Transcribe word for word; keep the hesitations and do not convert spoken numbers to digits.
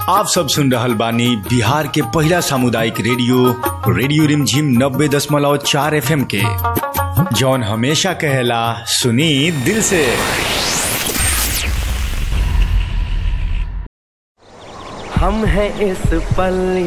आप सब सुन रहल बानी बिहार के पहला सामुदायिक रेडियो रेडियो रिमझिम नब्बे दशमलव चार एफ एम के, जौन हमेशा कहेला सुनी दिल से। हम हैं इस पल